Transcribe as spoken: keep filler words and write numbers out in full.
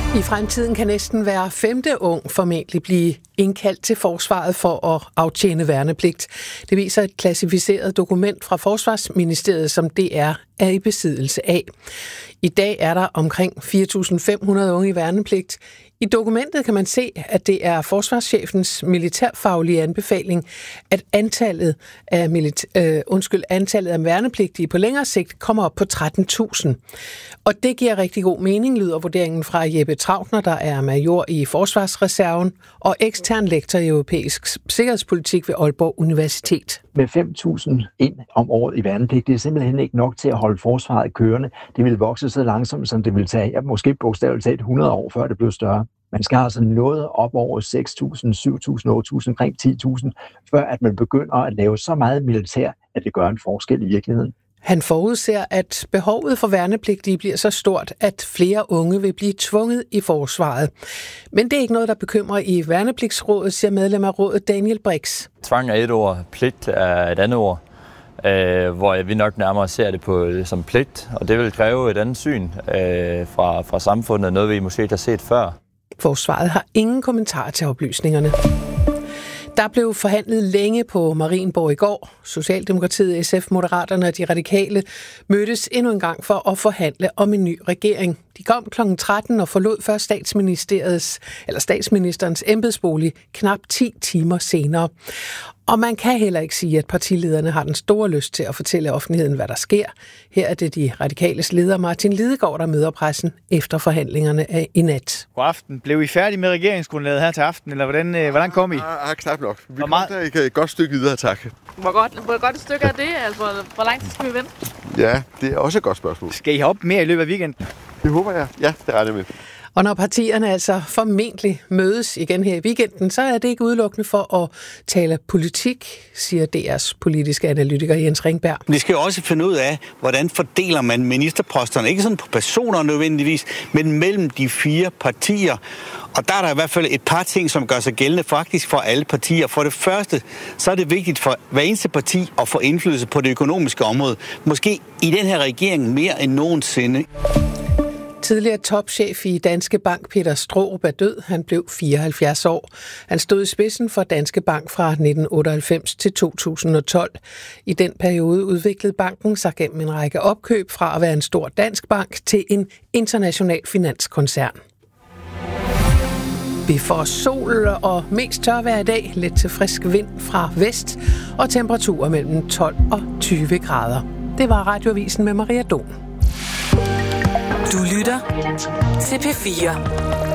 I fremtiden kan næsten hver femte ung formentlig blive indkaldt til forsvaret for at aftjene værnepligt. Det viser et klassificeret dokument fra Forsvarsministeriet, som D R er i besiddelse af. I dag er der omkring fire tusind fem hundrede unge i værnepligt. I dokumentet kan man se, at det er forsvarschefens militærfaglige anbefaling, at antallet af, milita- øh, undskyld, antallet af værnepligtige på længere sigt kommer op på tretten tusind. Og det giver rigtig god mening, lyder vurderingen fra Jeppe Trautner, der er major i Forsvarsreserven og ekstern lektor i europæisk sikkerhedspolitik ved Aalborg Universitet. Med fem tusind ind om året i værnepligt, det er simpelthen ikke nok til at holde forsvaret kørende. Det vil vokse så langsomt, som det vil tage, ja, måske bogstaveligt talt hundrede år, før det bliver større. Man skal altså noget op over seks tusind, syv tusind, otte tusind, omkring ti tusind, før at man begynder at lave så meget militær, at det gør en forskel i virkeligheden. Han forudser, at behovet for værnepligtige bliver så stort, at flere unge vil blive tvunget i forsvaret. Men det er ikke noget, der bekymrer i Værnepligtsrådet, siger medlem af rådet Daniel Brix. Tvang er et ord, pligt er et andet ord, øh, hvor vi nok nærmere ser det på som pligt, og det vil kræve et andet syn øh, fra, fra samfundet, noget vi måske ikke har set før. Forsvaret har ingen kommentar til oplysningerne. Der blev forhandlet længe på Marienborg i går. Socialdemokratiet, S F, Moderaterne og de Radikale mødtes endnu en gang for at forhandle om en ny regering. De kom klokken tretten og forlod først statsministeriets, eller statsministerens embedsbolig knap ti timer senere. Og man kan heller ikke sige, at partilederne har den store lyst til at fortælle offentligheden, hvad der sker. Her er det de radikales leder Martin Lidegaard, der møder pressen efter forhandlingerne af i nat. God aften. Blev I færdige med regeringsgrundlaget her til aften, eller hvordan, øh, hvordan kom I? Ja, knap nok. Vi kom meget... der et godt stykke videre, tak. Hvor godt, hvor godt et stykke er det? Altså, hvor, hvor lang tid skal vi vente? Ja, det er også et godt spørgsmål. Skal I hoppe mere i løbet af weekenden? Det håber jeg. Ja, det regner med. Og når partierne altså formentlig mødes igen her i weekenden, så er det ikke udelukkende for at tale politik, siger D R's politiske analytiker Jens Ringberg. Vi skal jo også finde ud af, hvordan fordeler man ministerposterne, ikke sådan på personer nødvendigvis, men mellem de fire partier. Og der er der i hvert fald et par ting, som gør sig gældende faktisk for alle partier. For det første, så er det vigtigt for hver eneste parti at få indflydelse på det økonomiske område. Måske i den her regering mere end nogensinde. Tidligere topchef i Danske Bank, Peter Straarup, er død. Han blev fireoghalvfjerds år. Han stod i spidsen for Danske Bank fra nitten otteoghalvfems til to tusind og tolv. I den periode udviklede banken sig gennem en række opkøb fra at være en stor dansk bank til en international finanskoncern. Vi får sol og mest tørvejr i dag, lidt til frisk vind fra vest og temperaturer mellem tolv og tyve grader. Det var Radioavisen med Maria Don. Du lytter til P fire.